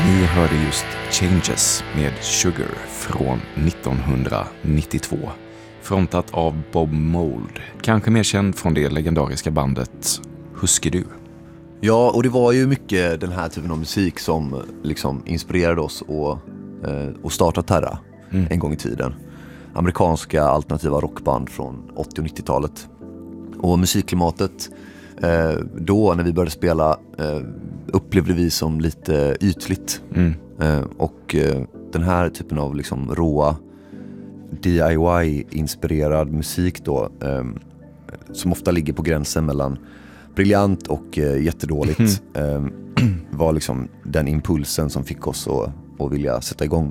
Ni hörde just Changes med Sugar från 1992. Frontat av Bob Mould, kanske mer känd från det legendariska bandet Husker du? Ja, och det var ju mycket den här typen av musik som liksom inspirerade oss och starta Terra en gång i tiden. Amerikanska alternativa rockband från 80- och 90-talet. Och musikklimatet då när vi började spela upplevde vi som lite ytligt. Och den här typen av liksom råa DIY-inspirerad musik då som ofta ligger på gränsen mellan briljant och jättedåligt var liksom den impulsen som fick oss att vilja sätta igång